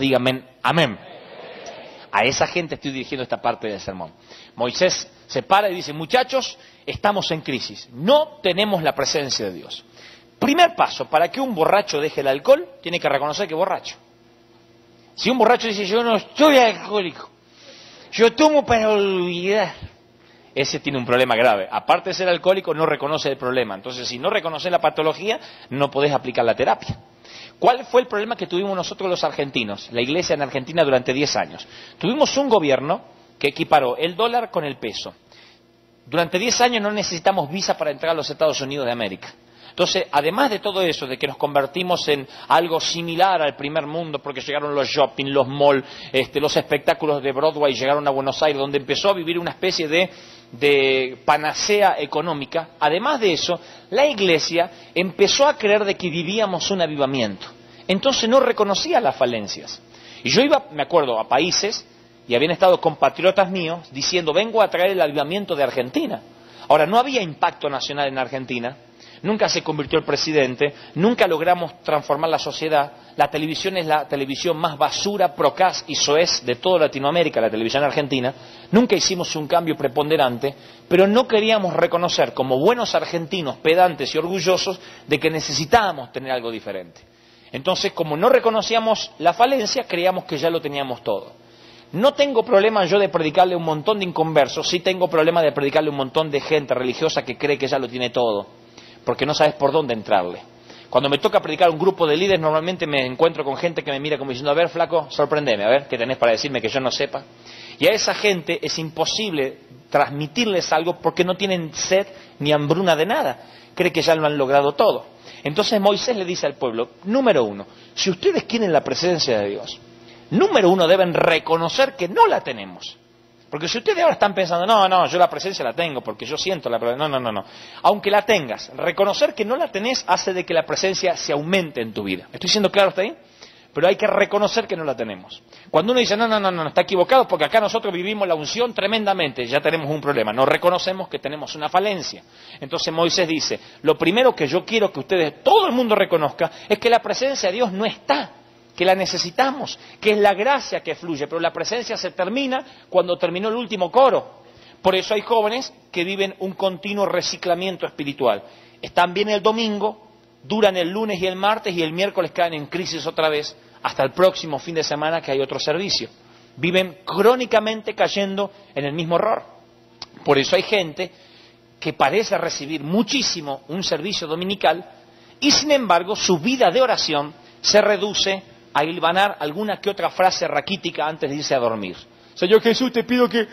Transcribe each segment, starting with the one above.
diga amén, amén. A esa gente estoy dirigiendo esta parte del sermón. Moisés se para y dice, muchachos, estamos en crisis, no tenemos la presencia de Dios. Primer paso, para que un borracho deje el alcohol, tiene que reconocer que es borracho. Si un borracho dice, yo no estoy alcohólico, yo tomo para olvidar, ese tiene un problema grave. Aparte de ser alcohólico, no reconoce el problema. Entonces, si no reconoces la patología, no podés aplicar la terapia. ¿Cuál fue el problema que tuvimos nosotros los argentinos, la iglesia en Argentina durante 10 años? Tuvimos un gobierno que equiparó el dólar con el peso. Durante 10 años no necesitamos visa para entrar a los Estados Unidos de América. Entonces, además de todo eso, de que nos convertimos en algo similar al primer mundo, porque llegaron los shopping, los malls, los espectáculos de Broadway llegaron a Buenos Aires, donde empezó a vivir una especie de panacea económica. Además de eso, la iglesia empezó a creer de que vivíamos un avivamiento. Entonces no reconocía las falencias. Y yo iba, me acuerdo, a países, y habían estado compatriotas míos, diciendo, vengo a traer el avivamiento de Argentina. Ahora, no había impacto nacional en Argentina. Nunca se convirtió el presidente, nunca logramos transformar la sociedad. La televisión es la televisión más basura, procas y soez de toda Latinoamérica, la televisión argentina. Nunca hicimos un cambio preponderante, pero no queríamos reconocer como buenos argentinos, pedantes y orgullosos, de que necesitábamos tener algo diferente. Entonces, como no reconocíamos la falencia, creíamos que ya lo teníamos todo. No tengo problema yo de predicarle a un montón de inconversos, sí tengo problema de predicarle a un montón de gente religiosa que cree que ya lo tiene todo, porque no sabes por dónde entrarle. Cuando me toca predicar a un grupo de líderes, normalmente me encuentro con gente que me mira como diciendo, a ver, flaco, sorprendeme, a ver, ¿qué tenés para decirme que yo no sepa? Y a esa gente es imposible transmitirles algo porque no tienen sed ni hambruna de nada. Cree que ya lo han logrado todo. Entonces Moisés le dice al pueblo, número uno, si ustedes quieren la presencia de Dios, número uno, deben reconocer que no la tenemos. Porque si ustedes ahora están pensando, no, yo la presencia la tengo, porque yo siento la presencia, no. Aunque la tengas, reconocer que no la tenés hace de que la presencia se aumente en tu vida. ¿Estoy siendo claro hasta ahí? Pero hay que reconocer que no la tenemos. Cuando uno dice, no, está equivocado, porque acá nosotros vivimos la unción tremendamente, ya tenemos un problema, no reconocemos que tenemos una falencia. Entonces Moisés dice, lo primero que yo quiero que ustedes, todo el mundo reconozca, es que la presencia de Dios no está, que la necesitamos, que es la gracia que fluye, pero la presencia se termina cuando terminó el último coro. Por eso hay jóvenes que viven un continuo reciclamiento espiritual. Están bien el domingo, duran el lunes y el martes y el miércoles caen en crisis otra vez, hasta el próximo fin de semana que hay otro servicio. Viven crónicamente cayendo en el mismo error. Por eso hay gente que parece recibir muchísimo un servicio dominical y sin embargo su vida de oración se reduce a hilvanar alguna que otra frase raquítica antes de irse a dormir. Señor Jesús, te pido que...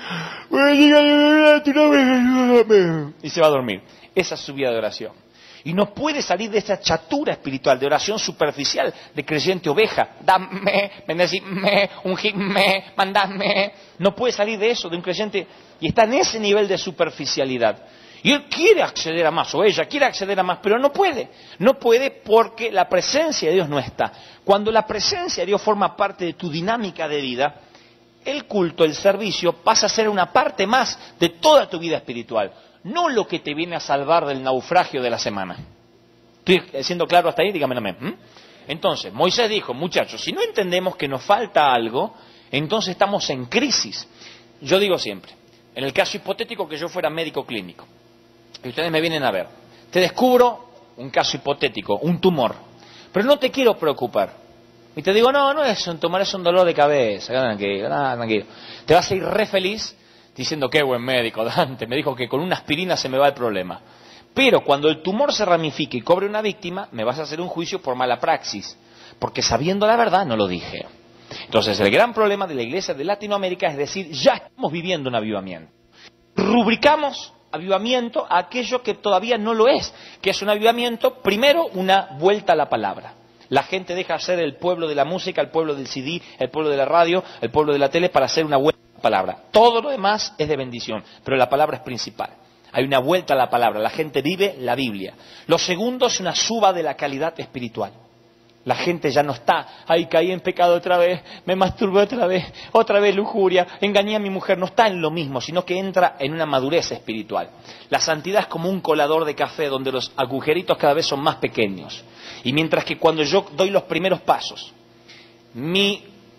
y se va a dormir. Esa es su vida de oración. Y no puede salir de esa chatura espiritual, de oración superficial, de creyente oveja. Dame, bendecime, ungime, mandame. No puede salir de eso, de un creyente... Y está en ese nivel de superficialidad. Y él quiere acceder a más, o ella quiere acceder a más, pero no puede. No puede porque la presencia de Dios no está. Cuando la presencia de Dios forma parte de tu dinámica de vida, el culto, el servicio, pasa a ser una parte más de toda tu vida espiritual. No lo que te viene a salvar del naufragio de la semana. ¿Estoy siendo claro hasta ahí? Dígame amén. Entonces, Moisés dijo, muchachos, si no entendemos que nos falta algo, entonces estamos en crisis. Yo digo siempre, en el caso hipotético que yo fuera médico clínico, y ustedes me vienen a ver, te descubro un caso hipotético, un tumor, pero no te quiero preocupar. Y te digo, no es un tumor, es un dolor de cabeza, tranquilo. Te vas a ir re feliz diciendo, qué buen médico, Dante, me dijo que con una aspirina se me va el problema. Pero cuando el tumor se ramifique y cobre una víctima, me vas a hacer un juicio por mala praxis, porque sabiendo la verdad no lo dije. Entonces el gran problema de la iglesia de Latinoamérica es decir, ya estamos viviendo un avivamiento. Rubricamos avivamiento a aquello que todavía no lo es, que es un avivamiento, primero una vuelta a la palabra. La gente deja de ser el pueblo de la música, el pueblo del CD, el pueblo de la radio, el pueblo de la tele para hacer una vuelta a la palabra. Todo lo demás es de bendición, pero la palabra es principal. Hay una vuelta a la palabra, la gente vive la Biblia. Lo segundo es una suba de la calidad espiritual. La gente ya no está, ay, caí en pecado otra vez, me masturbé otra vez lujuria, engañé a mi mujer. No está en lo mismo, sino que entra en una madurez espiritual. La santidad es como un colador de café donde los agujeritos cada vez son más pequeños. Y mientras que cuando yo doy los primeros pasos, mi